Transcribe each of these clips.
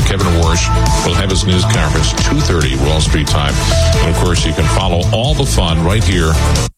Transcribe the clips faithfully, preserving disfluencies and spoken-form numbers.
Kevin Warsh will have his news conference two thirty Wall Street time. And, of course, you can follow all the fun right here.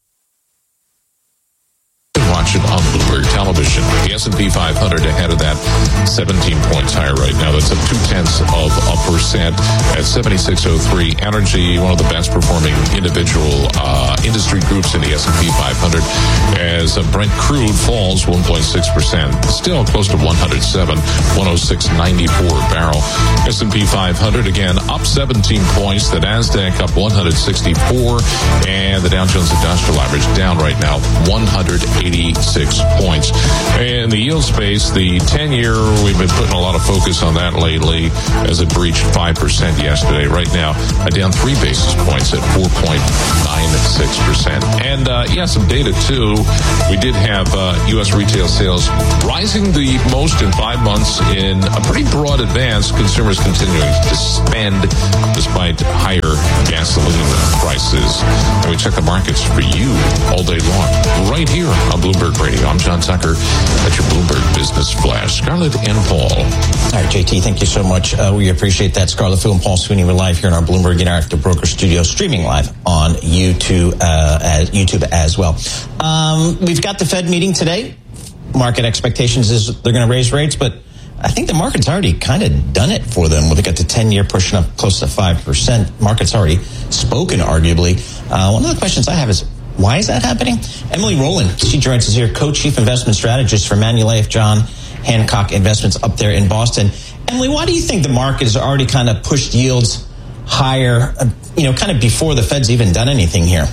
Watch it on Bloomberg Television. The S and P five hundred ahead of that, seventeen points higher right now. That's up two-tenths of a percent at seventy-six oh three. Energy, one of the best performing individual uh, industry groups in the S and P five hundred, as uh, Brent crude falls one point six percent. Still close to one hundred seven, one oh six ninety-four a barrel. S and P five hundred, again, up seventeen points. The NASDAQ up one hundred sixty-four. And the Dow Jones Industrial Average down right now, one hundred eighty-six points. In the yield space, the ten-year, we've been putting a lot of focus on that lately as it breached five percent yesterday. Right now, down three basis points at four point nine six percent. And, uh, yeah, some data, too. We did have uh, U S retail sales rising the most in five months in a pretty broad advance. Consumers continuing to spend despite higher gasoline prices. And we check the markets for you all day long, right here on Bloomberg Radio. I'm John Tucker at your Bloomberg Business Flash. Scarlett and Paul. All right, J T, thank you so much. Uh, we appreciate that. Scarlett Fu and Paul Sweeney, we're live here in our Bloomberg Interactive Broker Studio, streaming live on YouTube, uh, as, YouTube as well. Um, we've got the Fed meeting today. Market expectations is they're going to raise rates, but I think the market's already kind of done it for them. They got the ten-year pushing up close to five percent. Market's already spoken, arguably. Uh, one of the questions I have is, why is that happening? Emily Rowland, she joins us here, co-chief investment strategist for Manulife John Hancock Investments up there in Boston. Emily, why do you think the market has already kind of pushed yields higher, uh, you know, kind of before the Fed's even done anything here?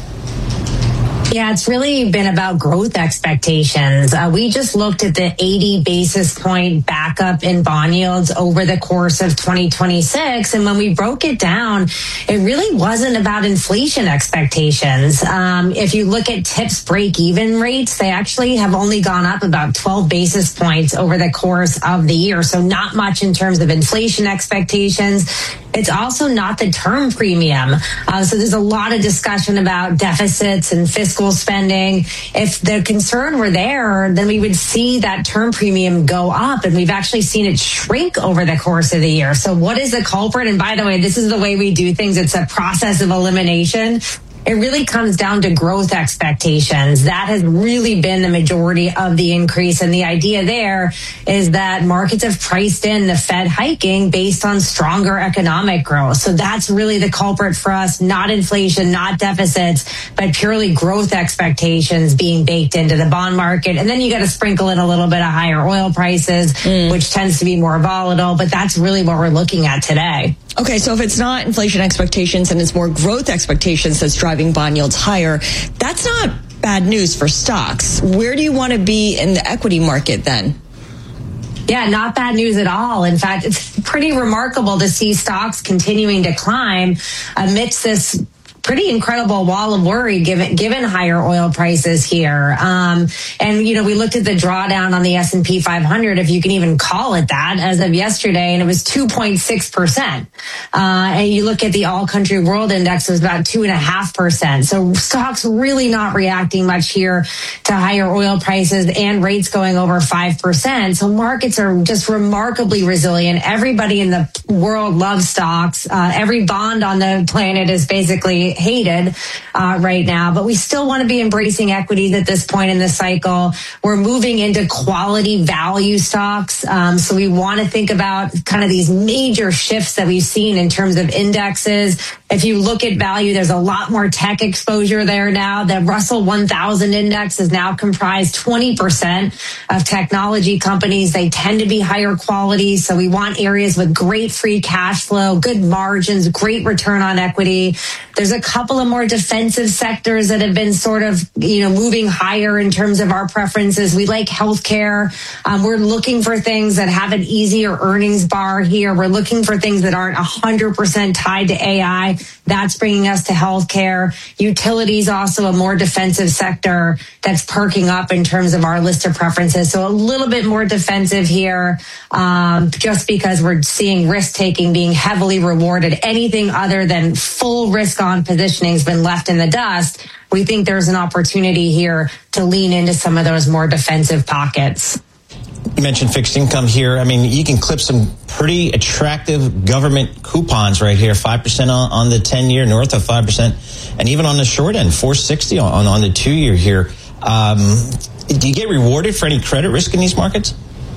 Yeah, it's really been about growth expectations. Uh, we just looked at the eighty basis point backup in bond yields over the course of twenty twenty-six. And when we broke it down, it really wasn't about inflation expectations. Um, if you look at tips break-even rates, they actually have only gone up about twelve basis points over the course of the year. So not much in terms of inflation expectations. It's also not the term premium. Uh, so there's a lot of discussion about deficits and fiscal spending. If the concern were there, then we would see that term premium go up, and we've actually seen it shrink over the course of the year. So what is the culprit? And by the way, this is the way we do things. It's a process of elimination. It really comes down to growth expectations. That has really been the majority of the increase. And the idea there is that markets have priced in the Fed hiking based on stronger economic growth. So that's really the culprit for us, not inflation, not deficits, but purely growth expectations being baked into the bond market. And then you got to sprinkle in a little bit of higher oil prices, mm. which tends to be more volatile. But that's really what we're looking at today. Okay, so if it's not inflation expectations and it's more growth expectations that's driving bond yields higher, that's not bad news for stocks. Where do you want to be in the equity market then? Yeah, not bad news at all. In fact, it's pretty remarkable to see stocks continuing to climb amidst this pretty incredible wall of worry given given higher oil prices here. Um, and, you know, we looked at the drawdown on the S and P five hundred, if you can even call it that, as of yesterday, and it was two point six percent. Uh, and you look at the All Country World Index, it was about two point five percent. So stocks really not reacting much here to higher oil prices and rates going over five percent. So markets are just remarkably resilient. Everybody in the world loves stocks. Uh, every bond on the planet is basically hated uh, right now, but we still want to be embracing equities at this point in the cycle. We're moving into quality value stocks. Um, so we want to think about kind of these major shifts that we've seen in terms of indexes. If you look at value, there's a lot more tech exposure there now. The Russell one thousand index is now comprised twenty percent of technology companies. They tend to be higher quality. So we want areas with great free cash flow, good margins, great return on equity. There's a couple of more defensive sectors that have been sort of, you know, moving higher in terms of our preferences. We like healthcare. Um, we're looking for things that have an easier earnings bar here. We're looking for things that aren't one hundred percent tied to A I. That's bringing us to healthcare. Utilities, also a more defensive sector that's perking up in terms of our list of preferences. So a little bit more defensive here, um, just because we're seeing risk-taking being heavily rewarded. Anything other than full risk-on positioning has been left in the dust. We think there's an opportunity here to lean into some of those more defensive pockets. You mentioned fixed income here. I mean, you can clip some pretty attractive government coupons right here, five percent on, on the ten-year, north of five percent, and even on the short end, four sixty on, on the two-year here. Um, do you get rewarded for any credit risk in these markets?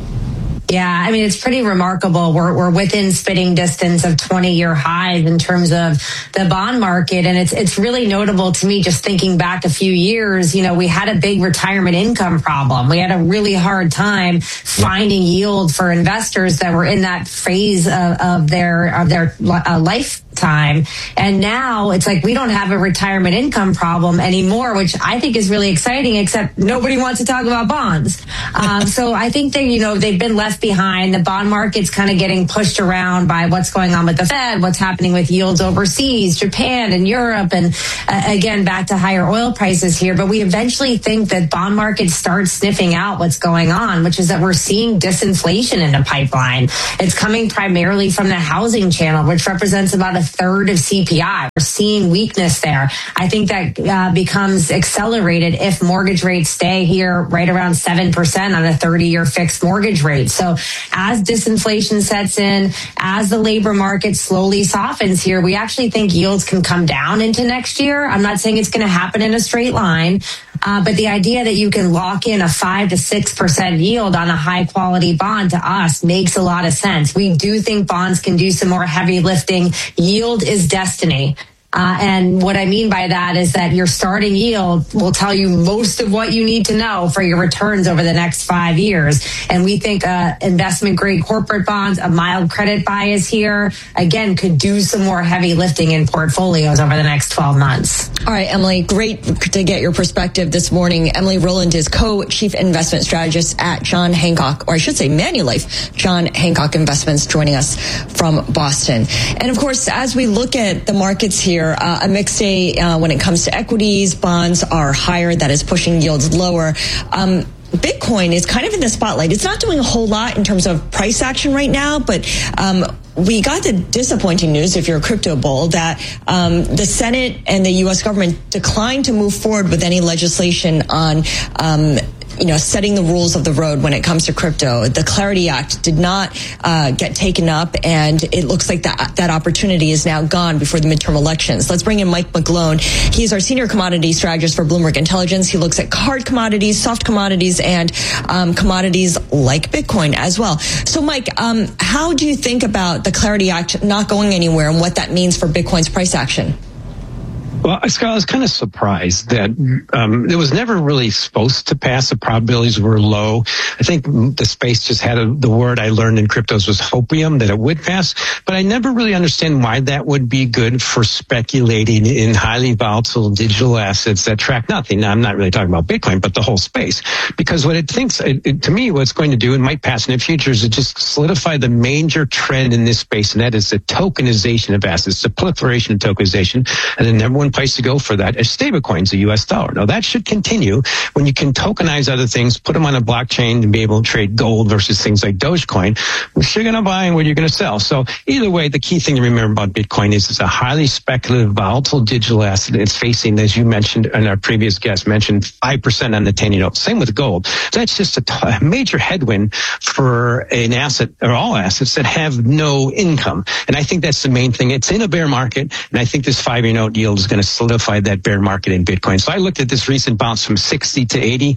Yeah, I mean, it's pretty remarkable. We're we're within spitting distance of twenty-year highs in terms of the bond market. And it's it's really notable to me, just thinking back a few years, you know, we had a big retirement income problem. We had a really hard time finding yield for investors that were in that phase of, of their of their uh, lifetime. And now it's like we don't have a retirement income problem anymore, which I think is really exciting, except nobody wants to talk about bonds. Um, so I think that, you know, they've been left behind. The bond market's kind of getting pushed around by what's going on with the Fed, what's happening with yields overseas, Japan and Europe, and uh, again, back to higher oil prices here. But we eventually think that bond markets start sniffing out what's going on, which is that we're seeing disinflation in the pipeline. It's coming primarily from the housing channel, which represents about a third of C P I. We're seeing weakness there. I think that uh, becomes accelerated if mortgage rates stay here right around seven percent on a thirty-year fixed mortgage rate. So as disinflation sets in, as the labor market slowly softens here, we actually think yields can come down into next year. I'm not saying it's going to happen in a straight line, uh, but the idea that you can lock in a five to six percent yield on a high quality bond to us makes a lot of sense. We do think bonds can do some more heavy lifting. Yield is destiny. Uh, and what I mean by that is that your starting yield will tell you most of what you need to know for your returns over the next five years. And we think uh, investment grade corporate bonds, a mild credit bias here, again, could do some more heavy lifting in portfolios over the next twelve months. All right, Emily, great to get your perspective this morning. Emily Rowland is co-chief investment strategist at John Hancock, or I should say Manulife, John Hancock Investments, joining us from Boston. And of course, as we look at the markets here, Uh, a mixed day uh, when it comes to equities. Bonds are higher. That is pushing yields lower. Um, Bitcoin is kind of in the spotlight. It's not doing a whole lot in terms of price action right now, but um, we got the disappointing news, if you're a crypto bull, that um, the Senate and the U S government declined to move forward with any legislation on um, you know, setting the rules of the road when it comes to crypto. The Clarity Act did not uh, get taken up, and it looks like that that opportunity is now gone before the midterm elections. Let's bring in Mike McGlone. He's our senior commodity strategist for Bloomberg Intelligence. He looks at hard commodities, soft commodities, and um, commodities like Bitcoin as well. So, Mike, um, how do you think about the Clarity Act not going anywhere and what that means for Bitcoin's price action? Well, Scott, I was kind of surprised that um, it was never really supposed to pass. The probabilities were low. I think the space just had a, the word I learned in cryptos was hopium, that it would pass. But I never really understand why that would be good for speculating in highly volatile digital assets that track nothing. Now, I'm not really talking about Bitcoin, but the whole space. Because what it thinks, it, it, to me, what it's going to do, it might pass in the future, is it just solidify the major trend in this space, and that is the tokenization of assets, the proliferation of tokenization. And the number one place to go for that is stablecoins, the U S dollar. Now, that should continue when you can tokenize other things, put them on a blockchain, and be able to trade gold versus things like Dogecoin, which you're going to buy and what you're going to sell. So either way, the key thing to remember about Bitcoin is it's a highly speculative, volatile digital asset. It's facing, as you mentioned, and our previous guest mentioned, five percent on the ten-year note. Same with gold. So that's just a, t- a major headwind for an asset, or all assets that have no income. And I think that's the main thing. It's in a bear market, and I think this five-year note yield is going to solidify that bear market in Bitcoin. So I looked at this recent bounce from sixty to eighty,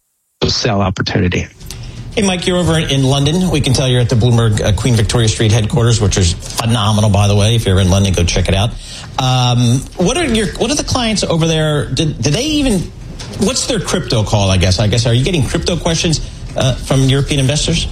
sell opportunity. Hey, Mike, you're over in London. We can tell you're at the Bloomberg uh, Queen Victoria Street headquarters, which is phenomenal, by the way. If you're in London, go check it out. Um, what are your what are the clients over there? Did, did they even? What's their crypto call? I guess. I guess. Are you getting crypto questions uh, from European investors?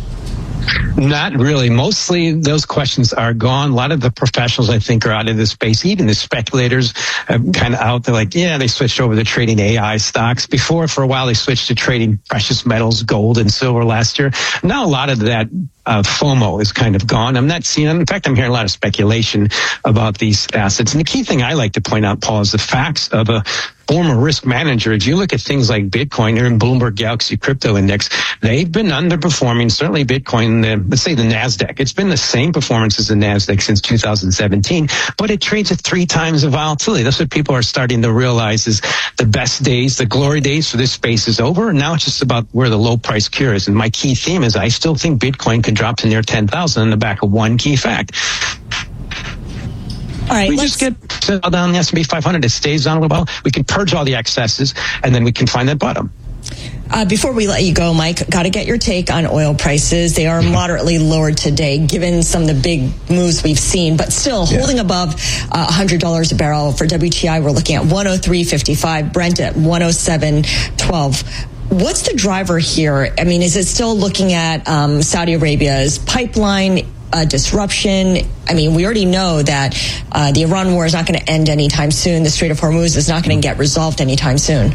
Not really. Mostly those questions are gone. A lot of the professionals, I think, are out of the space. Even the speculators are kind of out. They're like, yeah, they switched over to trading A I stocks. Before, for a while, they switched to trading precious metals, gold and silver last year. Now a lot of that uh, FOMO is kind of gone. I'm not seeing, in fact, I'm hearing a lot of speculation about these assets. And the key thing I like to point out, Paul, is the facts of a former risk manager, if you look at things like Bitcoin, they're in Bloomberg Galaxy Crypto Index, they've been underperforming, certainly Bitcoin, the, let's say the NASDAQ. It's been the same performance as the NASDAQ since two thousand seventeen, but it trades at three times the volatility. That's what people are starting to realize is the best days, the glory days for this space is over. And now it's just about where the low price cure is. And my key theme is I still think Bitcoin could drop to near ten thousand on the back of one key fact. All right, we let's... just get down the S and P five hundred. It stays down a little while. We can purge all the excesses, and then we can find that bottom. Uh, before we let you go, Mike, got to get your take on oil prices. They are moderately lower today, given some of the big moves we've seen, but still yeah. holding above uh, one hundred dollars a barrel. For W T I, we're looking at one oh three fifty-five, Brent at one oh seven twelve. What's the driver here? I mean, is it still looking at um, Saudi Arabia's pipeline uh, disruption? I mean, we already know that uh, the Iran war is not going to end anytime soon. The Strait of Hormuz is not going to get resolved anytime soon.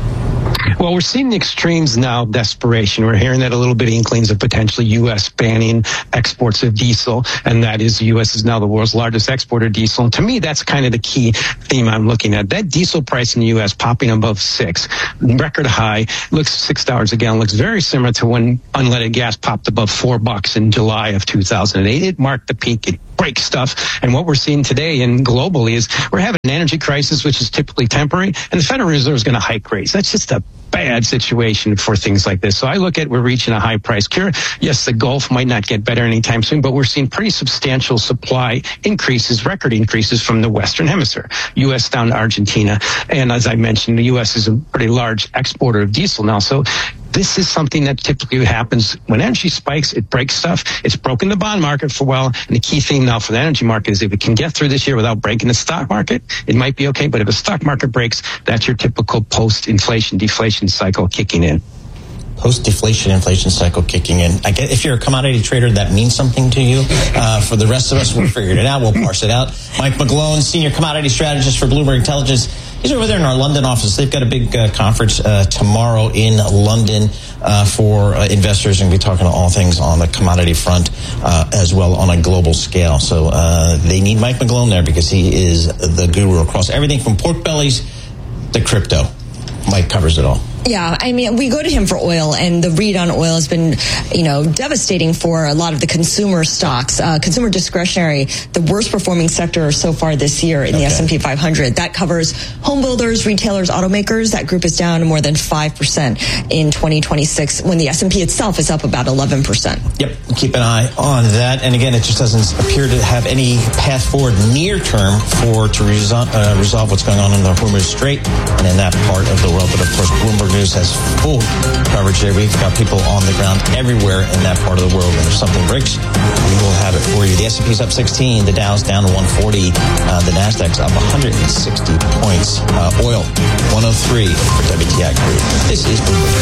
Well, we're seeing the extremes now, desperation. We're hearing that a little bit of inklings of potentially U S banning exports of diesel, and that is the U S is now the world's largest exporter of diesel. And to me, that's kind of the key theme I'm looking at. That diesel price in the U S popping above six, record high, looks six dollars a gallon, looks very similar to when unleaded gas popped above four bucks in July of two thousand eight. It marked the peak. It break stuff. And what we're seeing today and globally is we're having an energy crisis, which is typically temporary, and the Federal Reserve is going to hike rates. That's just a bad situation for things like this. So I look at we're reaching a high price cure. Yes, the Gulf might not get better anytime soon, but we're seeing pretty substantial supply increases, record increases from the Western Hemisphere. U S down to Argentina. And as I mentioned, the U S is a pretty large exporter of diesel now. So this is something that typically happens when energy spikes. It breaks stuff. It's broken the bond market for a while. And the key thing now for the energy market is if it can get through this year without breaking the stock market, it might be okay. But if a stock market breaks, that's your typical post-inflation, deflation cycle kicking in. Post-deflation, inflation cycle kicking in. I guess if you're a commodity trader, that means something to you. Uh, for the rest of us, we'll figure it out. We'll parse it out. Mike McGlone, Senior Commodity Strategist for Bloomberg Intelligence. He's over there in our London office. They've got a big uh, conference uh, tomorrow in London uh, for uh, investors, and we'll be talking to all things on the commodity front uh, as well on a global scale. So uh, they need Mike McGlone there because he is the guru across everything from pork bellies to crypto. Mike covers it all. Yeah, I mean, we go to him for oil, and the read on oil has been, you know, devastating for a lot of the consumer stocks. Uh, consumer discretionary, the worst performing sector so far this year in the okay. S and P five hundred. That covers home builders, retailers, automakers. That group is down more than five percent in twenty twenty-six, when the S and P itself is up about eleven percent. Yep, keep an eye on that. And again, it just doesn't appear to have any path forward near term for to resolve, uh, resolve what's going on in the Hormuz Strait and in that part of the world. But of course, Bloomberg News has full coverage there. We've got people on the ground everywhere in that part of the world. And if something breaks, we will have it for you. The S and P's up sixteen, the Dow's down to one forty, uh, the Nasdaq's up one hundred sixty points. Uh, oil one oh three for W T I crude. This is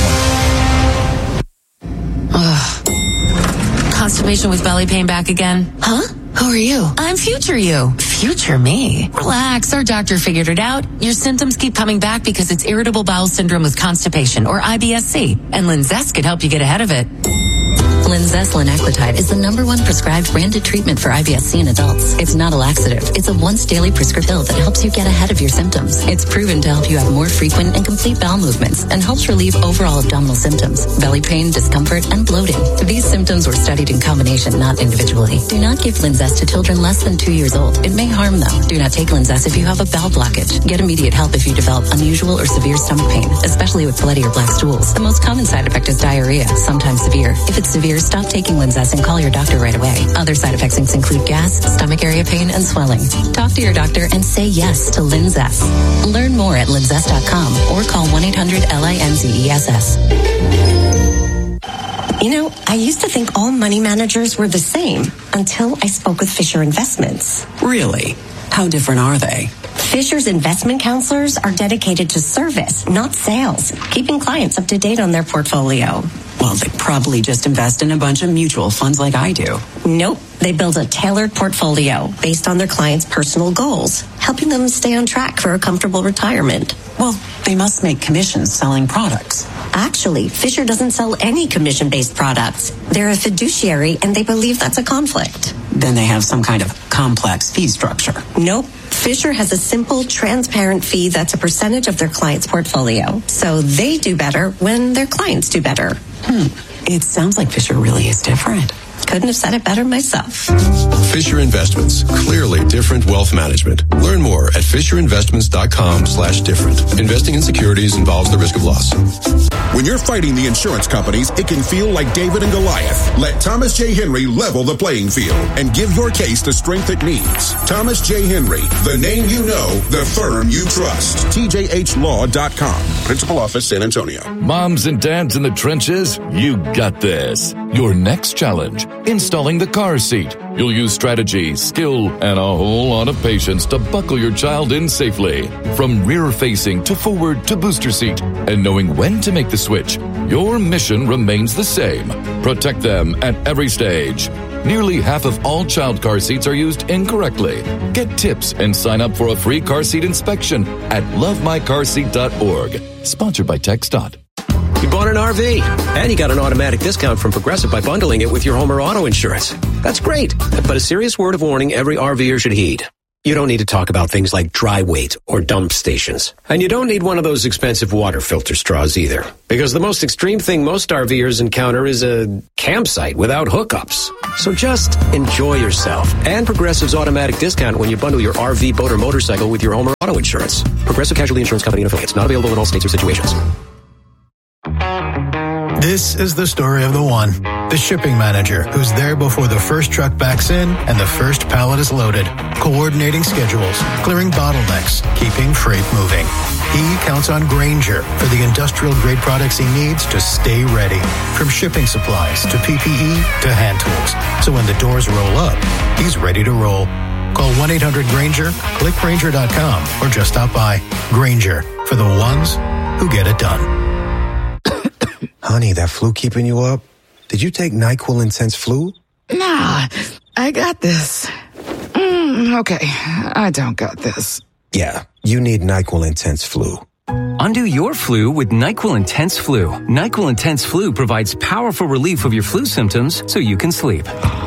Bloomberg. Ugh. Constipation with belly pain back again? Huh? Who are you? I'm future you. Future me? Relax, our doctor figured it out. Your symptoms keep coming back because it's irritable bowel syndrome with constipation, or I B S C, and Linzess could help you get ahead of it. Linzess linaclotide is the number one prescribed branded treatment for I B S C in adults. It's not a laxative. It's a once daily prescription pill that helps you get ahead of your symptoms. It's proven to help you have more frequent and complete bowel movements and helps relieve overall abdominal symptoms, belly pain, discomfort, and bloating. These symptoms were studied in combination, not individually. Do not give Linzess to children less than two years old. It may harm them. Do not take Linzess if you have a bowel blockage. Get immediate help if you develop unusual or severe stomach pain, especially with bloody or black stools. The most common side effect is diarrhea, sometimes severe. If it's severe, stop taking Linzess and call your doctor right away. Other side effects include gas, stomach area pain, and swelling. Talk to your doctor and say yes to Linzess. Learn more at linzess dot com or call one eight hundred L I N Z E S S. You know, I used to think all money managers were the same until I spoke with Fisher Investments. Really? How different are they? Fisher's investment counselors are dedicated to service, not sales, keeping clients up to date on their portfolio. Well, they probably just invest in a bunch of mutual funds like I do. Nope. They build a tailored portfolio based on their clients' personal goals, helping them stay on track for a comfortable retirement. Well, they must make commissions selling products. Actually, Fisher doesn't sell any commission-based products. They're a fiduciary, and they believe that's a conflict. Then they have some kind of complex fee structure. Nope. Fisher has a simple, transparent fee that's a percentage of their client's portfolio. So they do better when their clients do better. Hmm. It sounds like Fisher really is different. Couldn't have said it better myself. Fisher Investments. Clearly different wealth management. Learn more at FisherInvestments.com slash different. Investing in securities involves the risk of loss. When you're fighting the insurance companies, it can feel like David and Goliath. Let Thomas J. Henry level the playing field and give your case the strength it needs. Thomas J. Henry, the name you know, the firm you trust. T J H law dot com. Principal Office, San Antonio. Moms and dads in the trenches, you got this. Your next challenge, installing the car seat. You'll use strategy, skill, and a whole lot of patience to buckle your child in safely. From rear-facing to forward to booster seat. And knowing when to make the switch, your mission remains the same. Protect them at every stage. Nearly half of all child car seats are used incorrectly. Get tips and sign up for a free car seat inspection at love my car seat dot org. Sponsored by TxDOT. You bought an R V, and you got an automatic discount from Progressive by bundling it with your home or auto insurance. That's great, but a serious word of warning every RVer should heed. You don't need to talk about things like dry weight or dump stations. And you don't need one of those expensive water filter straws either. Because the most extreme thing most RVers encounter is a campsite without hookups. So just enjoy yourself and Progressive's automatic discount when you bundle your R V, boat, or motorcycle with your home or auto insurance. Progressive Casualty Insurance Company and Affiliates. Not available in all states or situations. This is the story of the one, the shipping manager who's there before the first truck backs in and the first pallet is loaded, coordinating schedules, clearing bottlenecks, keeping freight moving. He counts on Grainger for the industrial-grade products he needs to stay ready, from shipping supplies to P P E to hand tools. So when the doors roll up, he's ready to roll. Call one eight hundred Grainger, click Grainger dot com, or just stop by. Grainger, for the ones who get it done. Honey, that flu keeping you up? Did you take NyQuil Intense Flu? Nah, I got this. Mm, okay, I don't got this. Yeah, you need NyQuil Intense Flu. Undo your flu with NyQuil Intense Flu. NyQuil Intense Flu provides powerful relief of your flu symptoms so you can sleep.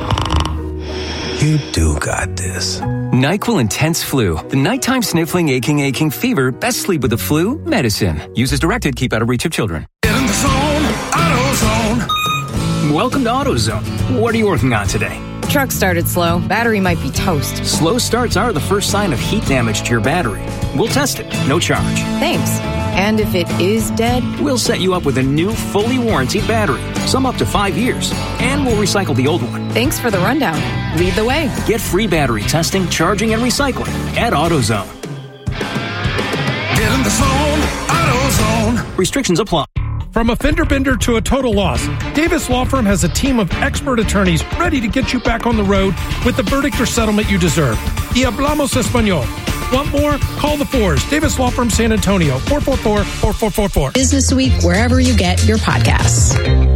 You do got this. NyQuil Intense Flu. The nighttime sniffling, aching, aching fever. Best sleep with the flu medicine. Use as directed. Keep out of reach of children. Get in the zone. AutoZone. Welcome to AutoZone. What are you working on today? Truck started slow. Battery might be toast. Slow starts are the first sign of heat damage to your battery. We'll test it. No charge. Thanks. And if it is dead? We'll set you up with a new, fully warranted battery. Some up to five years. And we'll recycle the old one. Thanks for the rundown. Lead the way. Get free battery testing, charging, and recycling at AutoZone. Get in the zone. AutoZone. Restrictions apply. From a fender bender to a total loss, Davis Law Firm has a team of expert attorneys ready to get you back on the road with the verdict or settlement you deserve. Y hablamos español. Want more? Call the fours. Davis Law Firm San Antonio, four four four, four four four four. Business Week, wherever you get your podcasts.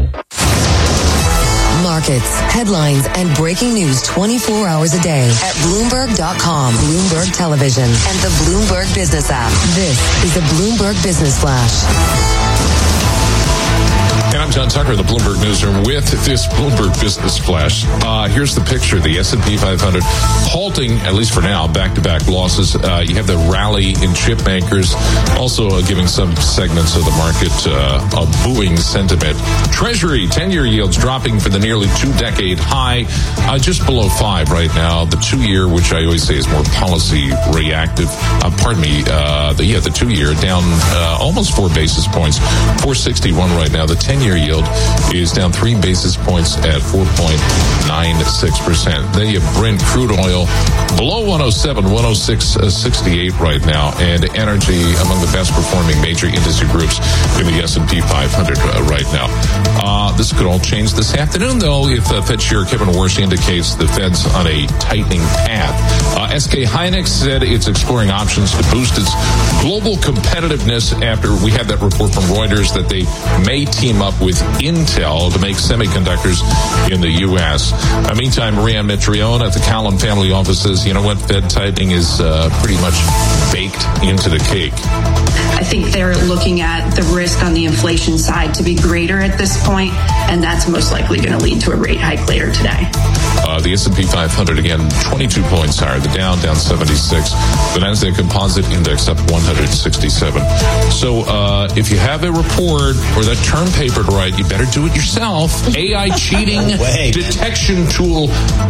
Markets, headlines, and breaking news twenty-four hours a day at Bloomberg dot com, Bloomberg Television, and the Bloomberg Business app. This is the Bloomberg Business Flash. And I'm John Tucker, the Bloomberg Newsroom, with this Bloomberg Business Flash. Uh, here's the picture. The S and P five hundred halting, at least for now, back-to-back losses. Uh, you have the rally in chip makers, also uh, giving some segments of the market uh, a booing sentiment. Treasury ten-year yields dropping for the nearly two-decade high, uh, just below five right now. The two-year, which I always say is more policy reactive, uh, pardon me, uh, the, yeah, the two-year down uh, almost four basis points, four sixty-one right now. The ten-year yield is down three basis points at four point nine six percent. Then you have Brent crude oil below one oh seven, one oh six sixty-eight right now, and energy among the best performing major industry groups in the S and P five hundred uh, right now. Uh, this could all change this afternoon, though, if uh, Fed Chair Kevin Warsh indicates the Fed's on a tightening path. Uh, S K Hynix said it's exploring options to boost its global competitiveness after we had that report from Reuters that they may team up with Intel to make semiconductors in the U S. Uh, meantime, Maria Mitrione at the Cowen family office says, you know what, Fed tightening is uh, pretty much baked into the cake. I think they're looking at the risk on the inflation side to be greater at this point, and that's most likely going to lead to a rate hike later today. Uh, Uh, the S and P five hundred, again, twenty-two points higher. The Dow down seventy-six. The Nasdaq Composite Index up one hundred sixty-seven. So uh, if you have a report or that term paper to write, you better do it yourself. A I cheating Way, detection tool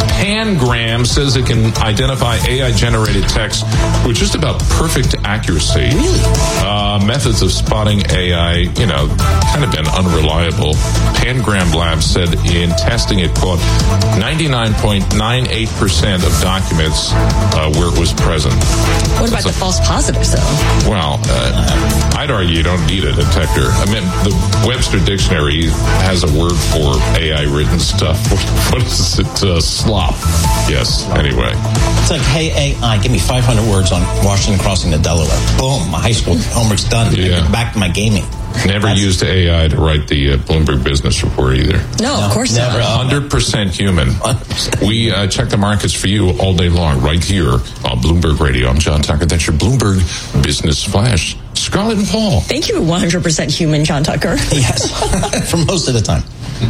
Pangram says it can identify A I-generated text with just about perfect accuracy. Really? Uh, methods of spotting A I, you know, kind of been unreliable. Pangram Labs said in testing it caught ninety-nine point nine eight percent of documents uh, where it was present. What about so, the false positives, though? Well, uh, I'd argue you don't need a detector. I mean, the Webster Dictionary has a word for A I-written stuff. What is it? Uh, slop. Yes, anyway. It's like, hey, A I, give me five hundred words on Washington crossing the Delaware. Boom, my high school homework's done. Yeah. Back to my gaming. Never That's, used A I to write the uh, Bloomberg Business Report either. No, no of course never. not. one hundred percent human. one hundred percent. We uh, check the markets for you all day long right here on Bloomberg Radio. I'm John Tucker. That's your Bloomberg Business Flash. Scarlett and Paul. Thank you, one hundred percent human, John Tucker. Yes, for most of the time.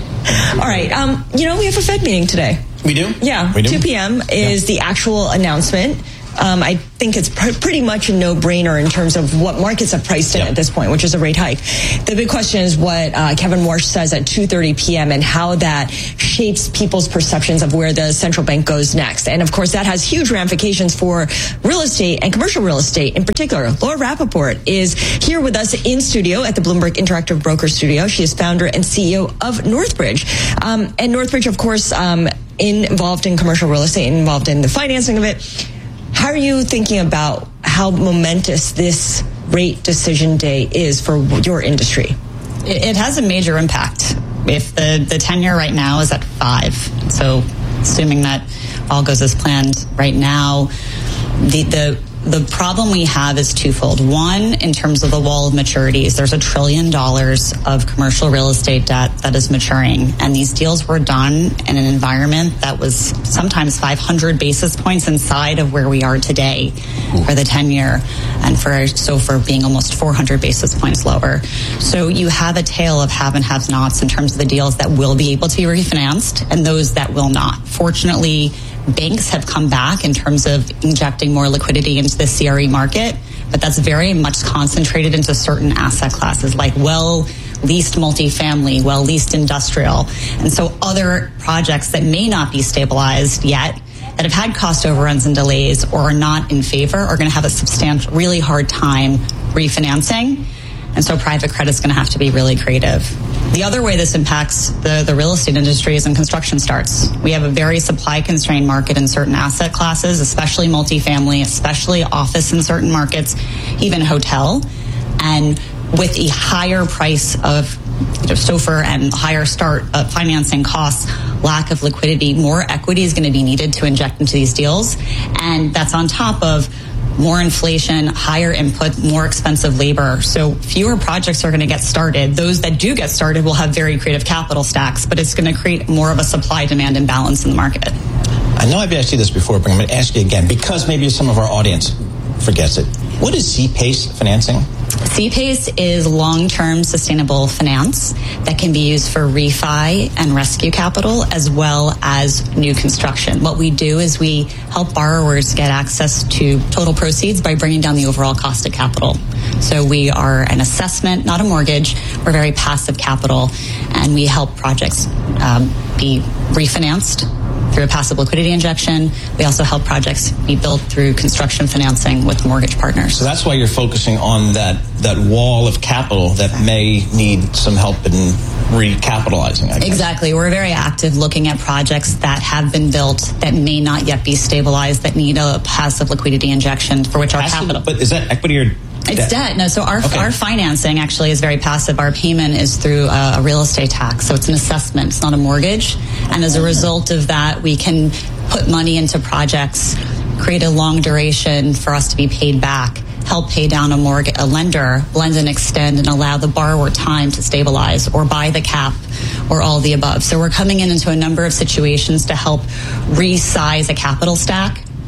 All right. Um, you know, we have a Fed meeting today. We do? Yeah. We do? two p.m. is yeah. the actual announcement. Um, I think it's pr- pretty much a no-brainer in terms of what markets have priced in yep. at this point, which is a rate hike. The big question is what uh, Kevin Warsh says at two thirty p.m. and how that shapes people's perceptions of where the central bank goes next. And, of course, that has huge ramifications for real estate and commercial real estate in particular. Laura Rappaport is here with us in studio at the Bloomberg Interactive Broker Studio. She is founder and C E O of Northbridge. Um, and Northbridge, of course, um, in, involved in commercial real estate, involved in the financing of it. How are you thinking about how momentous this rate decision day is for your industry? It has a major impact. If the, the ten-year right now is at five, so assuming that all goes as planned right now, the the the problem we have is twofold. One, in terms of the wall of maturities, there's a trillion dollars of commercial real estate debt that is maturing. And these deals were done in an environment that was sometimes five hundred basis points inside of where we are today Ooh. For the ten-year, and for so for being almost four hundred basis points lower. So you have a tale of have and have-nots in terms of the deals that will be able to be refinanced and those that will not. Fortunately, banks have come back in terms of injecting more liquidity into the C R E market, but that's very much concentrated into certain asset classes like well-leased multifamily, well-leased industrial. And so other projects that may not be stabilized yet, that have had cost overruns and delays or are not in favor, are going to have a substantial, really hard time refinancing. And so private credit is going to have to be really creative. The other way this impacts the, the real estate industry is in construction starts. We have a very supply-constrained market in certain asset classes, especially multifamily, especially office in certain markets, even hotel. And with a higher price of you know, SOFR and higher start uh, financing costs, lack of liquidity, more equity is going to be needed to inject into these deals. And that's on top of more inflation, higher input, more expensive labor. So fewer projects are going to get started. Those that do get started will have very creative capital stacks, but it's going to create more of a supply-demand imbalance in the market. I know I've asked you this before, but I'm going to ask you again, because maybe some of our audience forgets it. What is C-PACE financing? C-PACE is long-term sustainable finance that can be used for refi and rescue capital as well as new construction. What we do is we help borrowers get access to total proceeds by bringing down the overall cost of capital. So we are an assessment, not a mortgage. We're very passive capital, and we help projects um, be refinanced through a passive liquidity injection. We also help projects be built through construction financing with mortgage partners. So that's why you're focusing on that that wall of capital that may need some help in recapitalizing, I guess. Exactly. We're very active looking at projects that have been built that may not yet be stabilized, that need a passive liquidity injection for which our passive, capital... But is that equity or... It's debt. debt. No, so our okay. our financing actually is very passive. Our payment is through a, a real estate tax, so it's an assessment. It's not a mortgage. And as a result of that, we can put money into projects, create a long duration for us to be paid back, help pay down a mortgage, a lender, blend and extend, and allow the borrower time to stabilize or buy the cap or all the above. So we're coming in into a number of situations to help resize a capital stack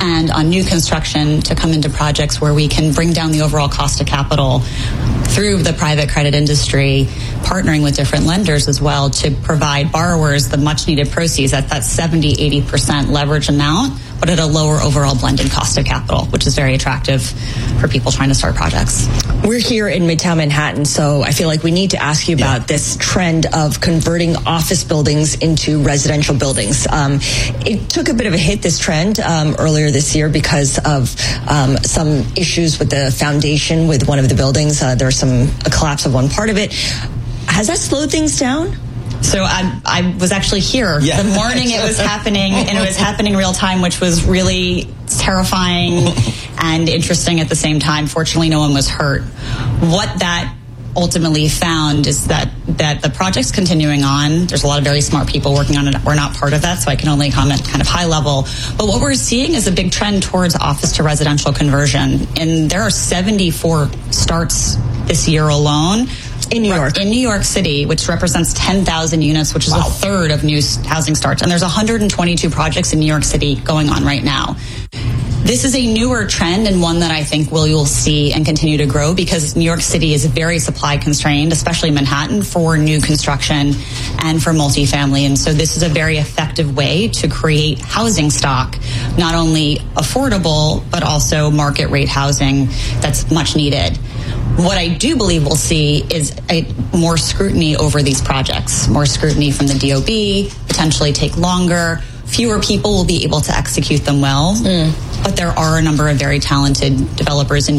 and on new construction to come into projects where we can bring down the overall cost of capital through the private credit industry, partnering with different lenders as well to provide borrowers the much needed proceeds at that seventy, eighty percent leverage amount, but at a lower overall blended cost of capital, which is very attractive for people trying to start projects. We're here in Midtown Manhattan, so I feel like we need to ask you about yeah. this trend of converting office buildings into residential buildings. Um, it took a bit of a hit, this trend, um, earlier this year because of um, some issues with the foundation with one of the buildings. Uh, there was some a collapse of one part of it. Has that slowed things down? So I, I was actually here yeah. the morning it was happening, and it was happening real time, which was really terrifying and interesting at the same time. Fortunately, no one was hurt. What that ultimately found is that, that the project's continuing on. There's a lot of very smart people working on it. We're not part of that, so I can only comment kind of high level. But what we're seeing is a big trend towards office to residential conversion. And there are seventy-four starts this year alone. In New York. In New York City, which represents ten thousand units, which is wow. a third of new housing starts. And there's one hundred twenty-two projects in New York City going on right now. This is a newer trend and one that I think will you'll see and continue to grow because New York City is very supply constrained, especially Manhattan, for new construction and for multifamily. And so this is a very effective way to create housing stock, not only affordable, but also market rate housing that's much needed. What I do believe we'll see is a more scrutiny over these projects, more scrutiny from the D O B, potentially take longer. Fewer people will be able to execute them well. Mm. But there are a number of very talented developers in